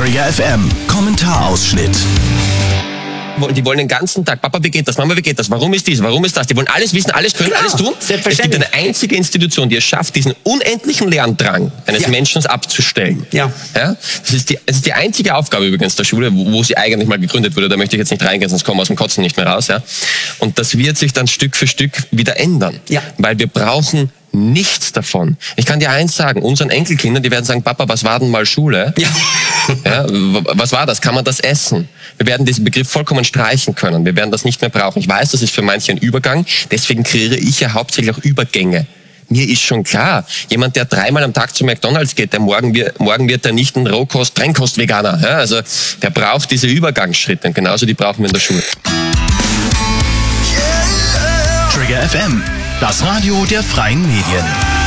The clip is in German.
Trigger FM Kommentarausschnitt. Die wollen den ganzen Tag, Papa, wie geht das? Mama, wie geht das? Warum ist dies? Warum ist das? Die wollen alles wissen, alles können, alles tun. Es gibt eine einzige Institution, die es schafft, diesen unendlichen Lerndrang eines Menschen abzustellen. Ja. Das ist die einzige Aufgabe übrigens der Schule, wo sie eigentlich mal gegründet wurde. Da möchte ich jetzt nicht reingehen, sonst kommen wir aus dem Kotzen nicht mehr raus. Ja? Und das wird sich dann Stück für Stück wieder ändern. Ja. Weil wir brauchen nichts davon. Ich kann dir eins sagen, unseren Enkelkindern, die werden sagen, Papa, was war denn mal Schule? Ja. Ja, was war das? Kann man das essen? Wir werden diesen Begriff vollkommen streichen können. Wir werden das nicht mehr brauchen. Ich weiß, das ist für manche ein Übergang. Deswegen kreiere ich ja hauptsächlich auch Übergänge. Mir ist schon klar, jemand, der 3-mal am Tag zu McDonald's geht, der morgen wird er nicht ein Rohkost-Trennkost-Veganer. Ja, also der braucht diese Übergangsschritte. Und genauso die brauchen wir in der Schule. Trigger FM, das Radio der freien Medien.